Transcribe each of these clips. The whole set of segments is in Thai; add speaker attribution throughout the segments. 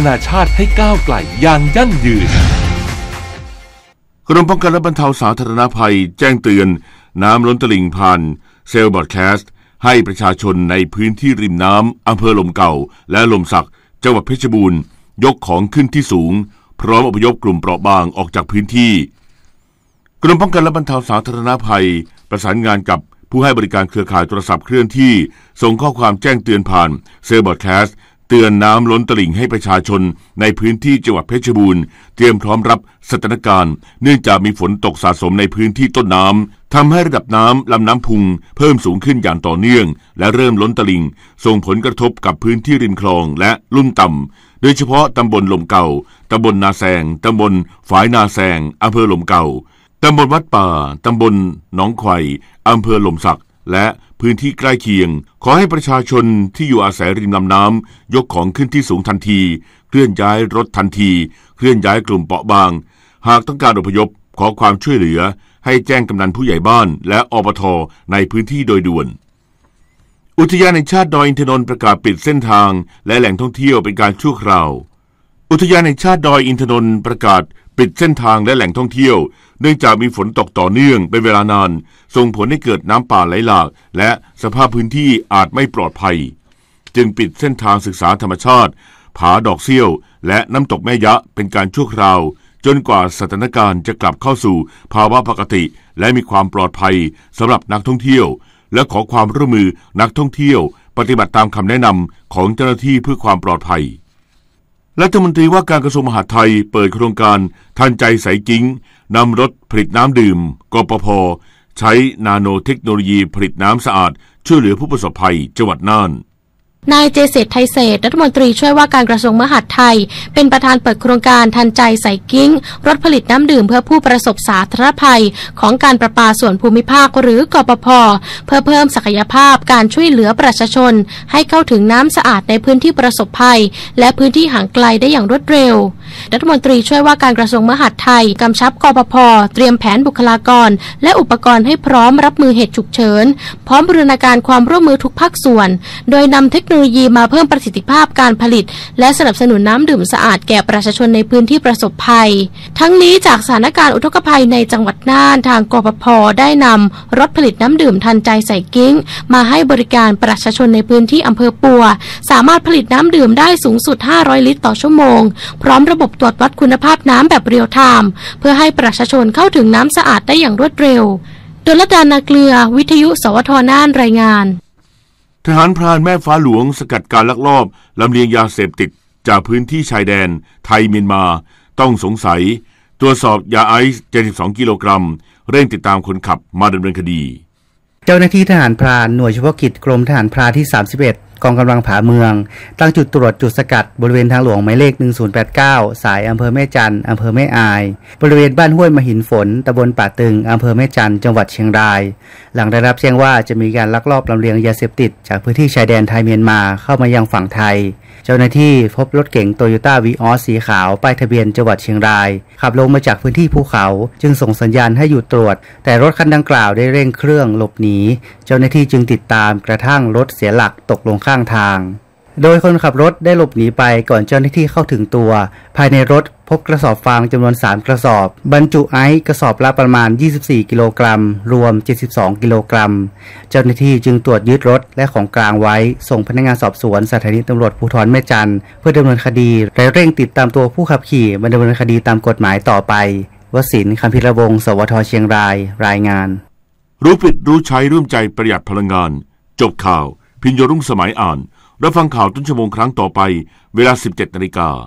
Speaker 1: นาชาติให้ก้าวไกลอย่างยั่งยืน
Speaker 2: กรมป้องกันและบรรเทาสาธารณภัยแจ้งเตือนน้ำล้นตลิ่งผ่านเซลล์บอดแคสต์ให้ประชาชนในพื้นที่ริมน้ำอำเภอลมเก่าและลมสักจังหวัดเพชรบูรณ์ยกของขึ้นที่สูงพร้อมอพยพกลุ่มเปราะบางออกจากพื้นที่กรมป้องกันและบรรเทาสาธารณภัยประสานงานกับผู้ให้บริการเครือข่ายโทรศัพท์เคลื่อนที่ส่งข้อความแจ้งเตือนผ่านเซลล์บอดแคสต์เตือนน้ำล้นตลิ่งให้ประชาชนในพื้นที่จังหวัดเพชรบูรณ์เตรียมพร้อมรับสถานการณ์เนื่องจากมีฝนตกสะสมในพื้นที่ต้นน้ำทำให้ระดับน้ำลำน้ำพุงเพิ่มสูงขึ้นอย่างต่อเนื่องและเริ่มล้นตลิ่งส่งผลกระทบกับพื้นที่ริมคลองและลุ่มต่ำโดยเฉพาะตำบลลมเก่าตำบลนาแซงตำบลฝายนาแซงอำเภอลมเก่าตำบลวัดป่าตำบลหนองไข่อำเภอลมสักและพื้นที่ใกล้เคียงขอให้ประชาชนที่อยู่อาศัยริมลำน้ำยกของขึ้นที่สูงทันทีเคลื่อนย้ายรถทันทีเคลื่อนย้ายกลุ่มเปราะบางหากต้องการอพยพขอความช่วยเหลือให้แจ้งกำนันผู้ใหญ่บ้านและอบท.ในพื้นที่โดยด่วนอุทยานแห่งชาติดอยอินทนนท์ประกาศปิดเส้นทางและแหล่งท่องเที่ยวเป็นการชั่วคราวอุทยานแห่งชาติดอยอินทนนท์ประกาศปิดเส้นทางและแหล่งท่องเที่ยวเนื่องจากมีฝนตกต่อเนื่องเป็นเวลานานส่งผลให้เกิดน้ำป่าไหลหลากและสภาพพื้นที่อาจไม่ปลอดภัยจึงปิดเส้นทางศึกษาธรรมชาติผาดอกเสี้ยวและน้ำตกแม่ยะเป็นการชั่วคราวจนกว่าสถานการณ์จะกลับเข้าสู่ภาวะปกติและมีความปลอดภัยสำหรับนักท่องเที่ยวและขอความร่วมมือนักท่องเที่ยวปฏิบัติตามคำแนะนำของเจ้าหน้าที่เพื่อความปลอดภัยรัฐมนตรีว่าการกระทรวงมหาดไทยเปิดโครงการทันใจใสกิ้งนำรถผลิตน้ำดื่มกปภ.ใช้นาโนเทคโนโลยีผลิตน้ำสะอาดช่วยเหลือผู้ประสบภัยจังหวัดน่าน
Speaker 3: นายเจเศรษฐ์ไทยเศรษฐ์รัฐมนตรีช่วยว่าการกระทรวงมหาดไทยเป็นประธานเปิดโครงการทันใจใสกิ้งรถผลิตน้ำดื่มเพื่อผู้ประสบสาธารณภัยของการประปาส่วนภูมิภาคหรือกปภ.เพื่อเพิ่มศักยภาพการช่วยเหลือประชาชนให้เข้าถึงน้ำสะอาดในพื้นที่ประสบภัยและพื้นที่ห่างไกลได้อย่างรวดเร็วรัฐมนตรีช่วยว่าการกระทรวงมหาดไทยกำชับกปภ.เตรียมแผนบุคลากรและอุปกรณ์ให้พร้อมรับมือเหตุฉุกเฉินพร้อมบูรณาการความร่วมมือทุกภาคส่วนโดยนำเทคโนโลยีมาเพิ่มประสิทธิภาพการผลิตและสนับสนุนน้ำดื่มสะอาดแก่ประชาชนในพื้นที่ประสบภัยทั้งนี้จากสถานการณ์อุทกภัยในจังหวัดน่านทางกปภ.ได้นำรถผลิตน้ำดื่มทันใจใสกิ้งมาให้บริการประชาชนในพื้นที่อำเภอปัวสามารถผลิตน้ำดื่มได้สูงสุด500ลิตรต่อชั่วโมงพร้อมระบบตรวจวัดคุณภาพน้ำแบบเรียลไทม์เพื่อให้ประชาชนเข้าถึงน้ำสะอาดได้อย่างรวดเร็วดลดานาเกลือวิทยุสวทน่านรายงาน
Speaker 2: ทหารพรานแม่ฟ้าหลวงสกัดการลักลอบลำเลียงยาเสพติดจากพื้นที่ชายแดนไทยเมียนมาต้องสงสัยตรวจสอบยาไอซ์72กิโลกรัมเร่งติดตามคนขับมาดำเนินคดี
Speaker 4: เจ้าหน้าที่ทหารพรานหน่วยเฉพาะกิจกรมทหารพรานที่31กองกำลังผาเมืองตั้งจุดตรวจจุดสกัดบริเวณทางหลวงหมายเลข1089สายอำเภอแม่จันทร์อำเภอแม่อายบริเวณบ้านห้วยมหินฝนตำบลป่าตึงอำเภอแม่จันทร์จังหวัดเชียงรายหลังได้รับแจ้งว่าจะมีการลักลอบลำเลียงยาเสพติดจากพื้นที่ชายแดนไทยเมียนมาเข้ามายังฝั่งไทยเจ้าหน้าที่พบรถเก๋งโตโยต้าวีออสสีขาวป้ายทะเบียนจังหวัดเชียงรายขับลงมาจากพื้นที่ภูเขาจึงส่งสัญญาณให้หยุดตรวจแต่รถคันดังกล่าวได้เร่งเครื่องหลบหนีเจ้าหน้าที่จึงติดตามกระทั่งรถเสียหลักตกลงข้างทางโดยคนขับรถได้หลบหนีไปก่อนเจ้าหน้าที่เข้าถึงตัวภายในรถพบกระสอบฟางจำนวน3กระสอบบรรจุไอซ์กระสอบละประมาณ24กิโลกรัมรวม72กิโลกรัมเจ้าหน้าที่จึงตรวจยึดรถและของกลางไว้ส่งพนักงานสอบสวนสถานีตำรวจภูธรแม่จันทร์เพื่อดำเนินคดีและเร่งติดตามตัวผู้ขับขี่มาดำเนินคดีตามกฎหมายต่อไปวศินทร์ คำพิรวงศ์สวทเชียงรายรายงาน
Speaker 2: รู้ผิดรู้ใช้ร่วมใจประหยัดพลังงานจบข่าวพิญโยรุ่งสมัยอ่านรับฟังข่าวต้นชั่วโมงครั้งต่อไปเวลา 17:00 น.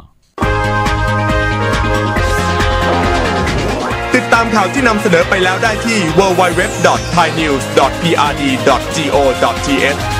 Speaker 5: ติดตามข่าวที่นำเสนอไปแล้วได้ที่ www.thainews.prd.go.th